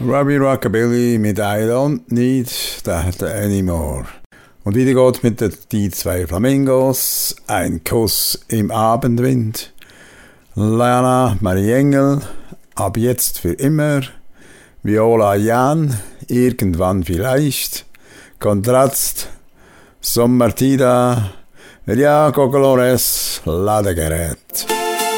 Robbie Rockabilly mit I Don't Need That Anymore. Und wieder geht's mit die zwei Flamingos, ein Kuss im Abendwind. Lana Marie Engel, ab jetzt für immer. Viola Jan, irgendwann vielleicht. Kontrast, Sommartida, Ria Cocolores, Ladegerät.